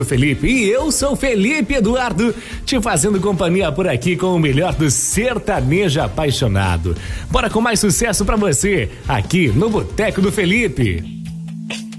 Felipe, e eu sou Felipe Eduardo, te fazendo companhia por aqui com o melhor do sertanejo apaixonado. Bora com mais sucesso pra você, aqui no Boteco do Felipe.